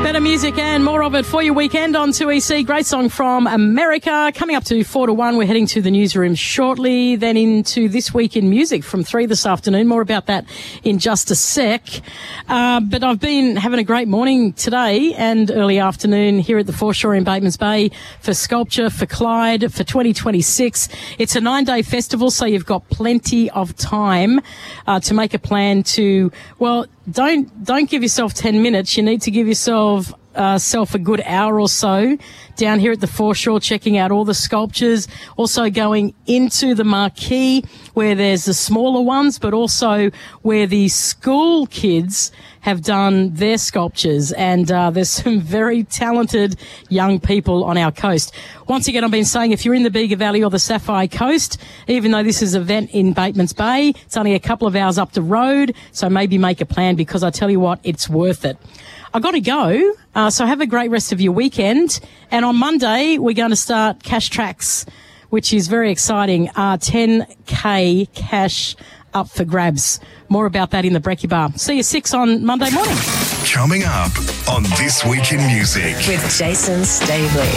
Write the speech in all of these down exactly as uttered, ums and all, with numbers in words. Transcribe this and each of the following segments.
Better music and more of it for your weekend on two E C. Great song from America. Coming up to four to one, we're heading to the newsroom shortly, then into This Week in Music from three this afternoon. More about that in just a sec. Uh, but I've been having a great morning today and early afternoon here at the Foreshore in Batemans Bay for Sculpture for Clyde for twenty twenty-six. It's a nine-day festival, so you've got plenty of time uh, to make a plan to, well, don't don't give yourself ten minutes. You need to give yourself Uh, self a good hour or so down here at the Foreshore, checking out all the sculptures, also going into the marquee where there's the smaller ones, but also where the school kids have done their sculptures. And uh, there's some very talented young people on our coast. Once again, I've been saying, if you're in the Bega Valley or the Sapphire Coast, even though this is an event in Batemans Bay, it's only a couple of hours up the road, so maybe make a plan, because I tell you what, it's worth it. I've got to go, uh, so have a great rest of your weekend. And on Monday, we're going to start Cash Tracks, which is very exciting. Uh, ten K cash up for grabs. More about that in the Brekkie Bar. See you six on Monday morning. Coming up on This Week in Music with Jason Staveley.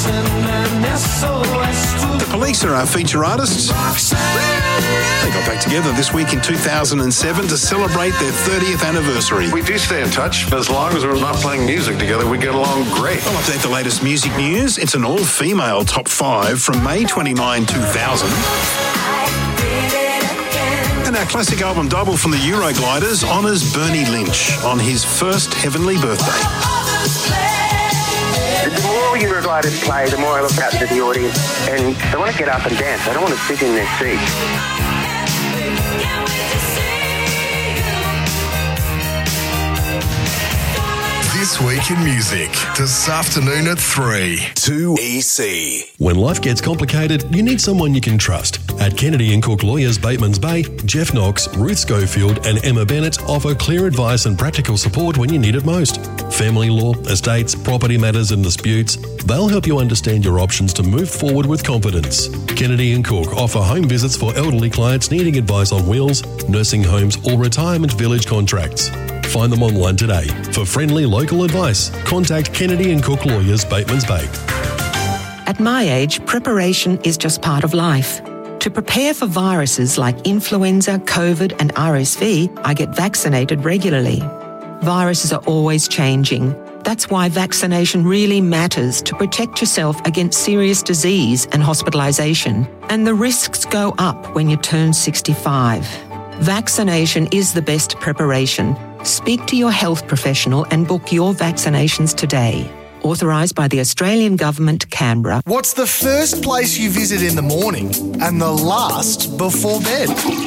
The Police are our feature artists. They got back together this week in two thousand seven to celebrate their thirtieth anniversary. We do stay in touch. As long as we're not playing music together, we get along great. I'll update the latest music news. It's an all-female top five from May twenty-ninth, two thousand. And our classic album double from the Eurogliders honours Bernie Lynch on his first heavenly birthday. The more Eurogliders play, the more I look out to the audience, and they want to get up and dance. They don't want to sit in their seats. This Week in Music, this afternoon at three. two E C. When life gets complicated, you need someone you can trust. At Kennedy and Cook Lawyers Batemans Bay, Jeff Knox, Ruth Schofield and Emma Bennett offer clear advice and practical support when you need it most. Family law, estates, property matters and disputes, they'll help you understand your options to move forward with confidence. Kennedy and Cook offer home visits for elderly clients needing advice on wills, nursing homes or retirement village contracts. Find them online today. For friendly local advice, contact Kennedy and Cook Lawyers, Batemans Bay. At my age, preparation is just part of life. To prepare for viruses like influenza, COVID and R S V, I get vaccinated regularly. Viruses are always changing. That's why vaccination really matters, to protect yourself against serious disease and hospitalisation. And the risks go up when you turn sixty-five. Vaccination is the best preparation. Speak to your health professional and book your vaccinations today. Authorised by the Australian Government, Canberra. What's the first place you visit in the morning and the last before bed?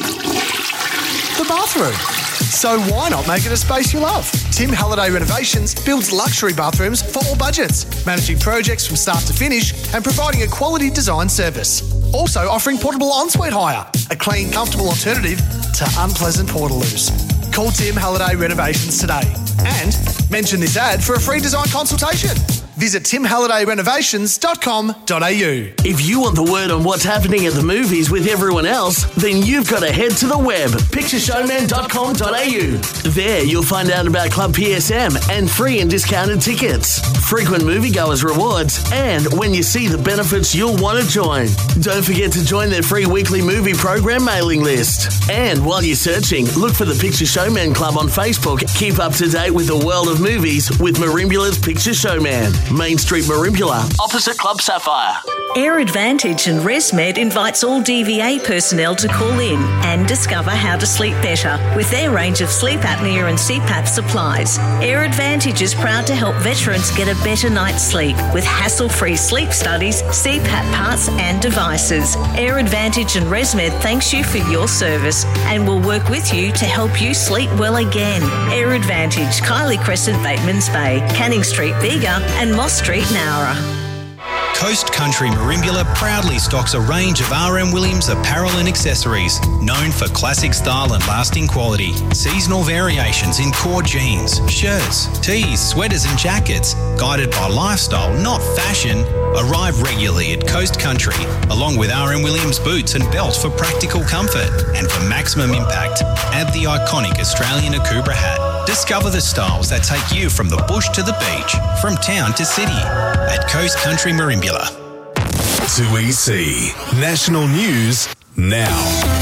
The bathroom. So why not make it a space you love? Tim Halliday Renovations builds luxury bathrooms for all budgets, managing projects from start to finish and providing a quality design service. Also offering portable ensuite hire, a clean, comfortable alternative to unpleasant portaloos. Call Tim Halliday Renovations today and mention this ad for a free design consultation. Visit tim halliday renovations dot com dot a u. If you want the word on what's happening at the movies with everyone else, then you've got to head to the web, picture showman dot com dot a u. There you'll find out about Club P S M and free and discounted tickets, frequent moviegoers rewards, and when you see the benefits you'll want to join. Don't forget to join their free weekly movie program mailing list. And while you're searching, look for the Picture Showman Club on Facebook. Keep up to date with the world of movies with Marimbula's Picture Showman. Main Street, Marimbula, opposite Club Sapphire. Air Advantage and ResMed invites all D V A personnel to call in and discover how to sleep better with their range of sleep apnea and C PAP supplies. Air Advantage is proud to help veterans get a better night's sleep with hassle-free sleep studies, C PAP parts and devices. Air Advantage and ResMed thanks you for your service and will work with you to help you sleep well again. Air Advantage, Kylie Crescent, Batemans Bay, Canning Street, Bega and Moss Street, Nowra. Coast Country Marimbula proudly stocks a range of R M Williams apparel and accessories, known for classic style and lasting quality. Seasonal variations in core jeans, shirts, tees, sweaters and jackets, guided by lifestyle, not fashion. Arrive regularly at Coast Country, along with R M Williams boots and belts for practical comfort. And for maximum impact, add the iconic Australian Akubra hat. Discover the styles that take you from the bush to the beach, from town to city at Coast Country Merimbula. two E C National News now.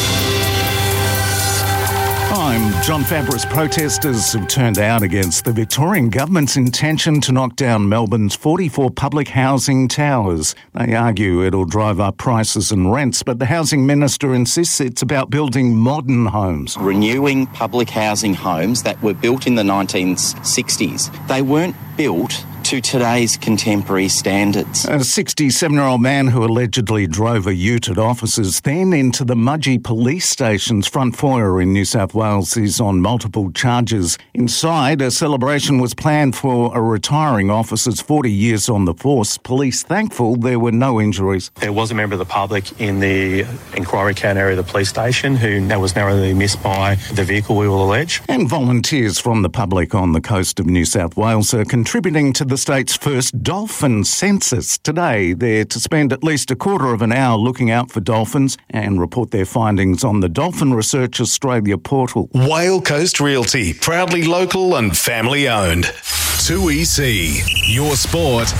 I'm John Fabris. Protesters have turned out against the Victorian government's intention to knock down Melbourne's forty-four public housing towers. They argue it'll drive up prices and rents, but the housing minister insists it's about building modern homes. Renewing public housing homes that were built in the nineteen sixties. They weren't built to today's contemporary standards. A sixty-seven-year-old man who allegedly drove a ute at officers then into the Mudgee police station's front foyer in New South Wales is on multiple charges. Inside, a celebration was planned for a retiring officer's forty years on the force. Police thankful there were no injuries. There was a member of the public in the inquiry count area of the police station who was narrowly missed by the vehicle, we will allege. And volunteers from the public on the coast of New South Wales are contributing to the state's first dolphin census today. They're to spend at least a quarter of an hour looking out for dolphins and report their findings on the Dolphin Research Australia portal. Whale Coast Realty, proudly local and family owned. two E C, your sport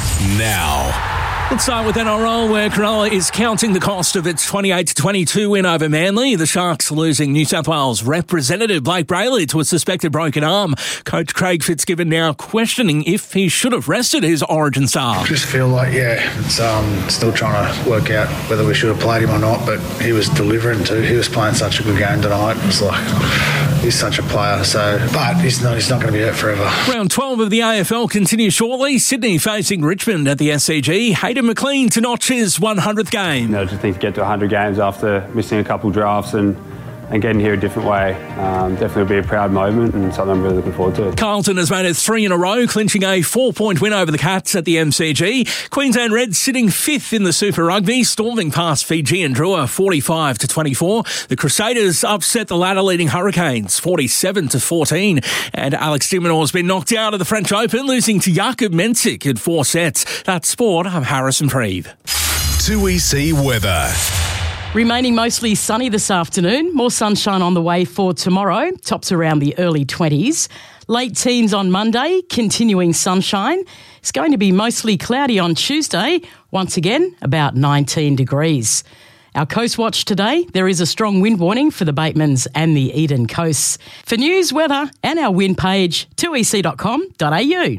now. Let's start with N R L, where Cronulla is counting the cost of its twenty-eight to twenty-two win over Manly. The Sharks losing New South Wales representative Blake Brayley to a suspected broken arm. Coach Craig Fitzgibbon now questioning if he should have rested his Origin star. I just feel like, yeah, it's um, still trying to work out whether we should have played him or not, but he was delivering too. He was playing such a good game tonight. It was like, he's such a player, so, but he's not, he's not going to be hurt forever. Round twelve of the A F L continues shortly. Sydney facing Richmond at the S C G. Hayden McLean to notch his one hundredth game. You know, just need to get to one hundred games after missing a couple drafts and, and getting here a different way. Um, definitely be a proud moment and something I'm really looking forward to. Carlton has made it three in a row, clinching a four-point win over the Cats at the M C G. Queensland Reds sitting fifth in the Super Rugby, storming past Fiji and Drua forty-five to twenty-four. The Crusaders upset the ladder-leading Hurricanes forty-seven to fourteen. And Alex de Minaur has been knocked out of the French Open, losing to Jakub Mensik in four sets. That's sport. I'm Harrison Preeve. two E C weather. Remaining mostly sunny this afternoon. More sunshine on the way for tomorrow. Tops around the early twenties. Late teens on Monday, continuing sunshine. It's going to be mostly cloudy on Tuesday. Once again, about nineteen degrees. Our Coast Watch today, there is a strong wind warning for the Batemans and the Eden coasts. For news, weather and our wind page, two e c dot com dot a u.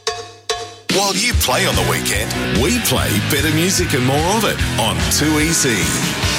While you play on the weekend, we play better music and more of it on two E C.